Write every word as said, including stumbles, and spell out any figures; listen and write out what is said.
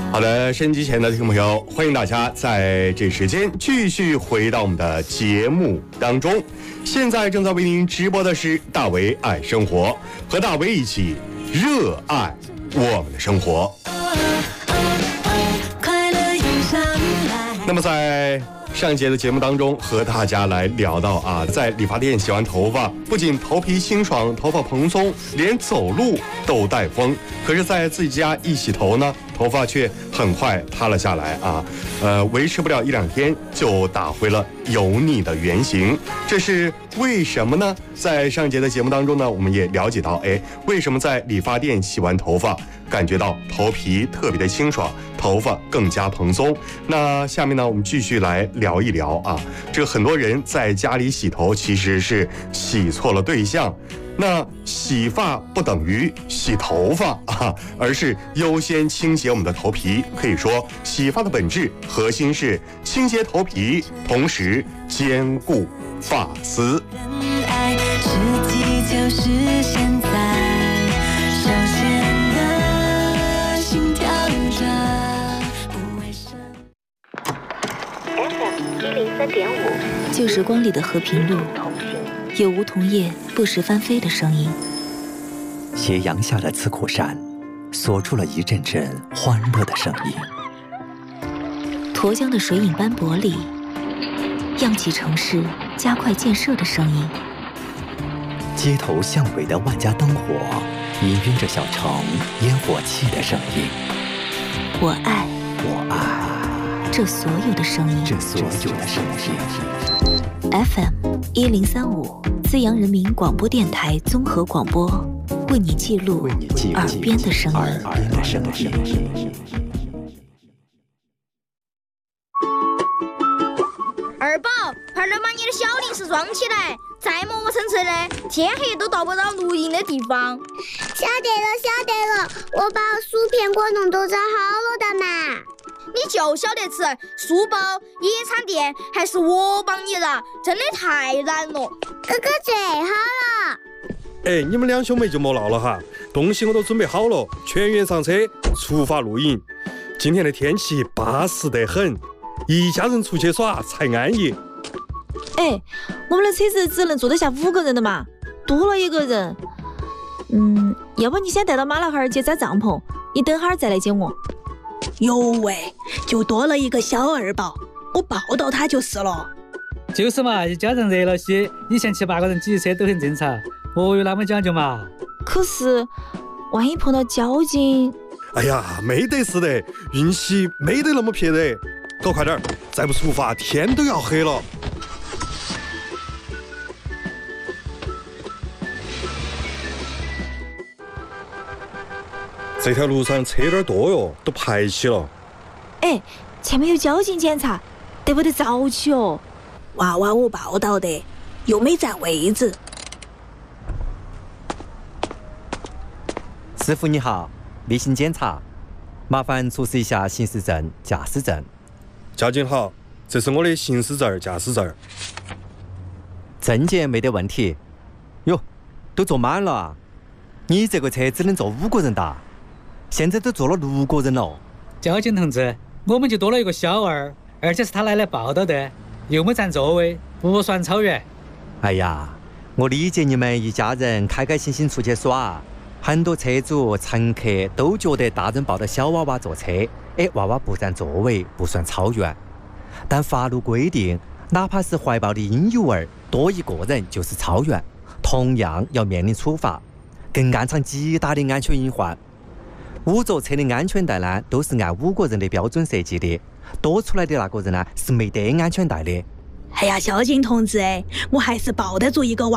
好的，收音机前的听众朋友，欢迎大家在这时间继续回到我们的节目当中。现在正在为您直播的是大为爱生活，和大为一起热爱我们的生活。那么在上一节的节目当中，和大家来聊到啊，在理发店洗完头发，不仅头皮清爽、头发蓬松，连走路都带风。可是，在自己家一洗头呢，头发却很快塌了下来啊，呃，维持不了一两天就打回了油腻的原形。这是为什么呢？在上一节的节目当中呢，我们也了解到，哎，为什么在理发店洗完头发，感觉到头皮特别的清爽，头发更加蓬松。那下面呢，我们继续来聊一聊啊，这个很多人在家里洗头其实是洗错了对象。那洗发不等于洗头发啊，而是优先清洁我们的头皮。可以说，洗发的本质核心是清洁头皮，同时兼顾发丝。实际就是现在，手牵的心跳着，不为什么。 F M 一零三点五， 旧时光里的和平路。有梧桐叶不时翻飞的声音， 斜阳下的刺口山，锁住了一阵阵欢乐的声音。 沱江的水影斑驳里，漾起城市加快建设的声音。 街头巷尾的万家灯火，氤氲着小城烟火气的声音。 我爱， 我爱这所有的声音， 这所有的声音。 F M 一零三五，资阳人民广播电台综合广播，为你记录耳边的声音。 耳边的声音。 二宝，快点把你的小零食装起来，再磨磨蹭蹭的，天黑都到不到录音的地方。 晓得了，晓得了，我把薯片果冻都装好了的嘛。 你就晓得吃书包、野餐垫，还是我帮你的，真的太难了。 哥哥最好了。 哎，你们两兄妹就莫闹了哈，东西我都准备好了，全员上车，出发露营。今天的天气巴适得很，一家人出去耍才安逸。 哎，我们的车子只能坐得下五个人的嘛，多了一个人，嗯，要不你先带到马老汉儿去扎帐篷，你等会儿再来接我。 哟喂，就多了一个小二宝，我抱到他就是了。 就是嘛，一家人热闹些，以前七八个人挤车都很正常，何有那么讲究嘛？ 可是，万一碰到交警…… 哎呀，没得事的，运气没得那么撇的，搞快点，再不出发，天都要黑了。这条路上车有点多哟，都排起了。 哎，前面有交警检查，得不得早起哦？ 娃娃我报道的，又没占位置。 师傅你好，例行检查，麻烦出示一下行驶证、驾驶证。 交警好，这是我的行驶证、驾驶证。 证件没得问题。哟，都坐满了啊！你这个车只能坐五个人的。现在都坐了六个人了。 交警同志，我们就多了一个小二，而且是他来来报道的，又没占座位，不算超员。 哎呀，我理解你们一家人开开心心出去耍，很多车主乘客都觉得大人抱着小娃娃坐车，哎，娃娃不占座位不算超员。但法律规定，哪怕是怀抱的婴幼儿多一个人就是超员，同样要面临处罚，更暗藏极大的安全隐患。五座车的安全带呢，都是按五个人的标准设计的，多出来的那个人呢，是没得安全带的。 哎呀，交警同志，我还是抱得住一个娃